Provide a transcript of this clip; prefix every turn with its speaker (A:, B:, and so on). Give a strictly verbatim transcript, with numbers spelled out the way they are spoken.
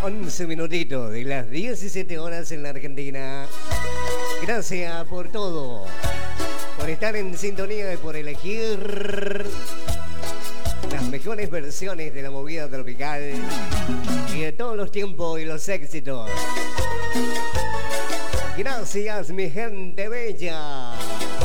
A: once minutitos de las diecisiete horas en la Argentina. Gracias por todo, por estar en sintonía y por elegir las mejores versiones de la movida tropical y de todos los tiempos y los éxitos. Gracias, mi gente bella.